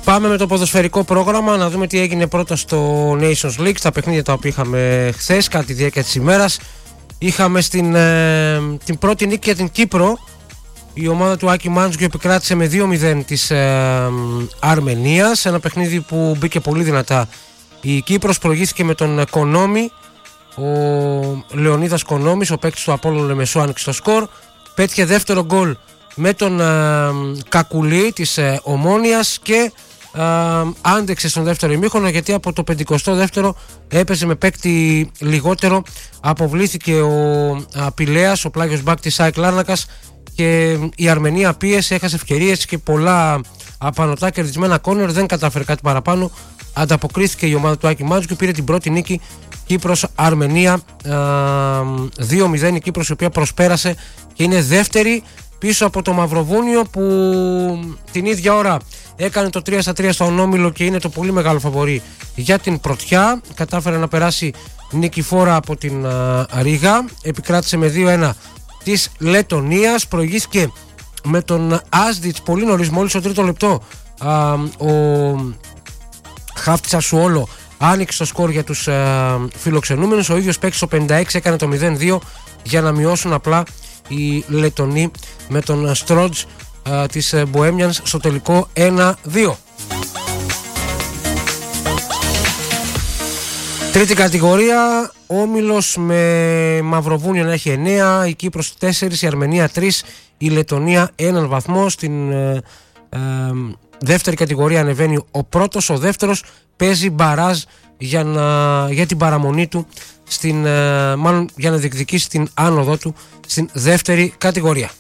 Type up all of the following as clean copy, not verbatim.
Πάμε με το ποδοσφαιρικό πρόγραμμα να δούμε τι έγινε πρώτα στο Nations League, στα παιχνίδια τα οποία είχαμε χθες κατά τη διάρκεια της ημέρας. Είχαμε την πρώτη νίκη για την Κύπρο. Η ομάδα του Άκη Μάντζουκιου επικράτησε με 2-0 της Αρμενίας, ένα παιχνίδι που μπήκε πολύ δυνατά. Η Κύπρος προηγήθηκε με τον Κονόμη, ο Λεωνίδας Κονόμης, ο παίκτης του Απόλλων Λεμεσού, άνοιξε το σκορ. Πέτυχε δεύτερο γκολ με τον Κακουλή της Ομόνοιας και άντεξε στον δεύτερο ημίχρονο, γιατί από το 52ο έπαιζε με παίκτη λιγότερο. Αποβλήθηκε ο Πηλέας, ο πλάγιος μπακ της ΑΕΚ Λάρνακας, και η Αρμενία πίεσε, έχασε ευκαιρίες και πολλά απανωτά κερδισμένα κόρνερ, δεν κατάφερε κάτι παραπάνω. Ανταποκρίθηκε η ομάδα του Άκη Μάντζου και πήρε την πρώτη νίκη. Κύπρος-Αρμενία 2-0, η Κύπρος η οποία προσπέρασε και είναι δεύτερη πίσω από το Μαυροβούνιο, που την ίδια ώρα έκανε το 3-3 στον όμιλο και είναι το πολύ μεγάλο φαβορί για την πρωτιά. Κατάφερε να περάσει νικηφόρα από την Ρήγα, επικράτησε με 2-1 της Λετωνίας, προηγήθηκε με τον Άσδιτς πολύ νωρίς, μόλις στο τρίτο λεπτό ο Χάφτης Ασουόλο άνοιξε το σκορ για τους φιλοξενούμενους. Ο ίδιος παίκτης στο 56 έκανε το 0-2 για να μειώσουν απλά οι Λετωνοί με τον Στρότζ της Μποέμιανς στο τελικό 1-2. Τρίτη κατηγορία, Όμιλος με Μαυροβούνιο να έχει 9, η Κύπρος 4, η Αρμενία 3, η Λετωνία 1 βαθμό. Στην δεύτερη κατηγορία ανεβαίνει ο πρώτος, ο δεύτερος παίζει μπαράζ για την παραμονή του, μάλλον για να διεκδικήσει την άνοδό του στην δεύτερη κατηγορία.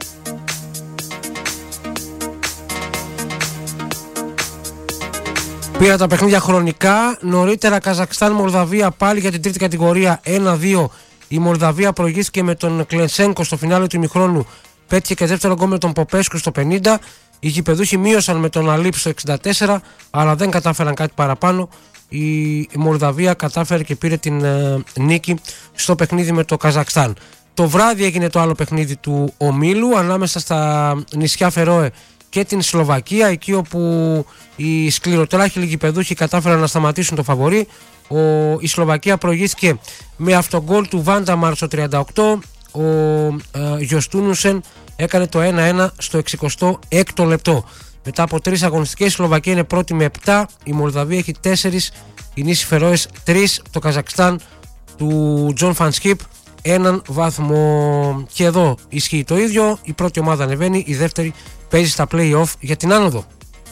Πήρα τα παιχνίδια χρονικά. Νωρίτερα Καζακστάν-Μολδαβία πάλι για την τρίτη κατηγορία 1-2. Η Μολδαβία προηγήθηκε με τον Κλενσένκο στο φινάλε του ημιχρόνου. Πέτυχε και δεύτερο γκολ με τον Ποπέσκου στο 50. Οι γηπεδούχοι μείωσαν με τον Αλίπ στο 64, αλλά δεν κατάφεραν κάτι παραπάνω. Η Μολδαβία κατάφερε και πήρε την νίκη στο παιχνίδι με το Καζακστάν. Το βράδυ έγινε το άλλο παιχνίδι του ομίλου ανάμεσα στα νησιά Φερόε και την Σλοβακία, εκεί όπου οι σκληροτράχυλοι γηπεδούχοι κατάφεραν να σταματήσουν το φαβορί. Η Σλοβακία προηγήθηκε με αυτογκόλ του Βάνταμαρ στο 38. Ο Γιοστούνουσεν έκανε το 1-1 στο 66ο λεπτό. Μετά από 3 αγωνιστικές, η Σλοβακία είναι πρώτη με 7, η Μολδαβία έχει 4, οι νήσοι Φερόες 3, το Καζακστάν του Τζον Φανσκίπ 1 βαθμό. Και εδώ ισχύει το ίδιο, η πρώτη ομάδα ανεβαίνει, η δεύτερη παίζει στα play-off για την άνοδο.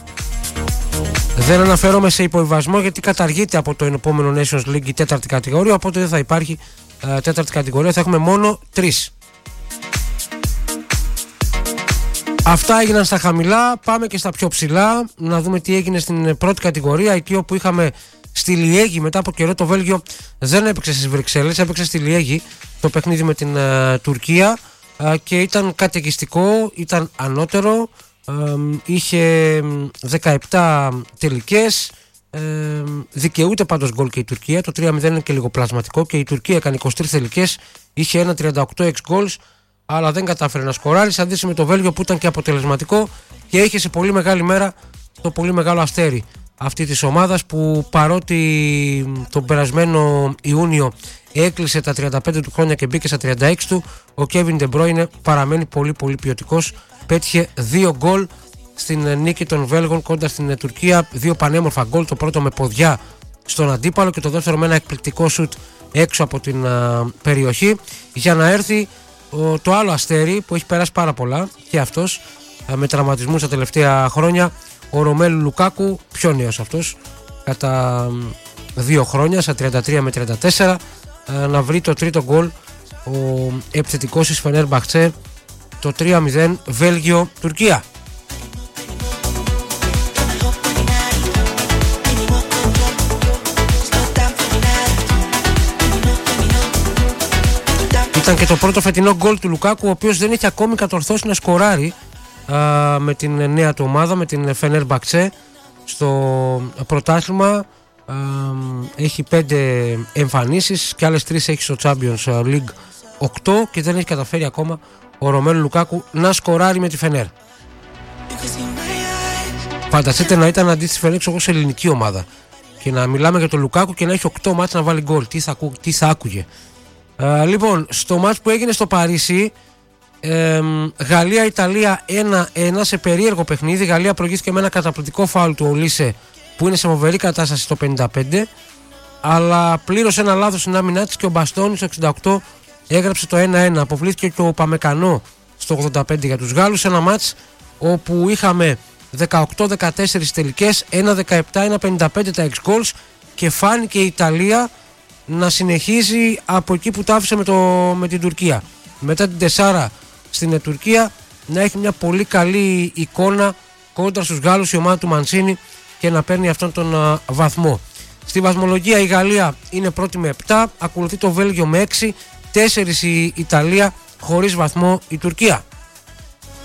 Δεν αναφέρομαι σε υποβιβασμό, γιατί καταργείται από το επόμενο Nations League η τέταρτη κατηγορία, οπότε δεν θα υπάρχει τέταρτη κατηγορία, θα έχουμε μόνο 3. Αυτά έγιναν στα χαμηλά, πάμε και στα πιο ψηλά, να δούμε τι έγινε στην πρώτη κατηγορία, εκεί όπου είχαμε στη Λιέγη μετά από καιρό. Το Βέλγιο δεν έπαιξε στις Βρυξέλλες, έπαιξε στη Λιέγη το παιχνίδι με την Τουρκία και ήταν καταιγιστικό, ήταν ανώτερο, είχε 17 τελικές, δικαιούται πάντως γκολ και η Τουρκία. Το 3-0 είναι και λίγο πλασματικό και η Τουρκία έκανε 23 τελικές, είχε ένα 38 ex goals, αλλά δεν κατάφερε να σκοράρει, σε αντίθεση με το Βέλγιο που ήταν και αποτελεσματικό και είχε σε πολύ μεγάλη μέρα το πολύ μεγάλο αστέρι αυτή της ομάδας, που παρότι τον περασμένο Ιούνιο έκλεισε τα 35 του χρόνια και μπήκε στα 36 του, ο Kevin De Bruyne παραμένει πολύ πολύ ποιοτικός. Πέτυχε 2 γκολ στην νίκη των Βέλγων κοντά στην Τουρκία, 2 πανέμορφα γκολ, το πρώτο με ποδιά στον αντίπαλο και το δεύτερο με ένα εκπληκτικό σουτ έξω από την περιοχή, για να έρθει το άλλο αστέρι που έχει περάσει πάρα πολλά και αυτός με τραυματισμούς τα τελευταία χρόνια, ο Ρωμέλου Λουκάκου, πιο νέος αυτός κατά 2 χρόνια, στα 33 με 34, να βρει το τρίτο γκολ ο επιθετικός της Φενέρμπαχτσε, το 3-0 Βέλγιο-Τουρκία. Ήταν και το πρώτο φετινό γκολ του Λουκάκου, ο οποίος δεν έχει ακόμη κατορθώσει να σκοράρει με την νέα του ομάδα, με την Φενέρμπαχτσε στο πρωτάθλημα. Έχει 5 εμφανίσεις και άλλες 3 έχει στο Champions League 8 και δεν έχει καταφέρει ακόμα ο Ρωμέλου Λουκάκου να σκοράρει με τη Φενέρ. Φανταστείτε να ήταν αντίστοιχη εγώ σε ελληνική ομάδα και να μιλάμε για τον Λουκάκου και να έχει 8 μάτς να βάλει γκολ. Τι θα άκουγε. Λοιπόν, στο μάτς που έγινε στο Παρίσι, Γαλλία-Ιταλία 1-1 σε περίεργο παιχνίδι. Η Γαλλία προηγήθηκε με ένα καταπληκτικό φάουλ του Ολίσε που είναι σε φοβερή κατάσταση στο 55, αλλά πλήρωσε ένα λάθος στην άμυνά της και ο Μπαστόνι στο 68 έγραψε το 1-1. Αποβλήθηκε και ο Παμεκανό στο 85 για τους Γάλλους. Ένα μάτς όπου είχαμε 18-14 τελικές, 1-17, 1-55 τα ex goals και φάνηκε η Ιταλία να συνεχίζει από εκεί που τα άφησε με την Τουρκία. Μετά την 4 στην Τουρκία να έχει μια πολύ καλή εικόνα κόντρα στους Γάλλους η ομάδα του Μαντσίνη και να παίρνει αυτόν τον βαθμό. Στη βαθμολογία η Γαλλία είναι πρώτη με 7, ακολουθεί το Βέλγιο με 6, 4 η Ιταλία, χωρίς βαθμό η Τουρκία.